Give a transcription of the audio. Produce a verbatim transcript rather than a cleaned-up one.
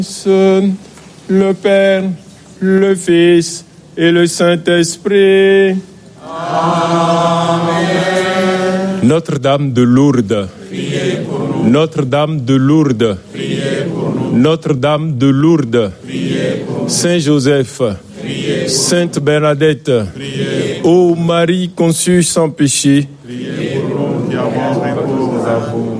Le Père, le Fils et le Saint-Esprit. Amen. Notre-Dame de Lourdes. Priez pour nous. Notre-Dame de Lourdes. Priez pour nous. Notre-Dame de Lourdes. Priez pour nous. Saint Joseph. Priez. Sainte Bernadette. Priez. Ô Marie conçue sans péché. Priez pour nous qui avons recours à vous.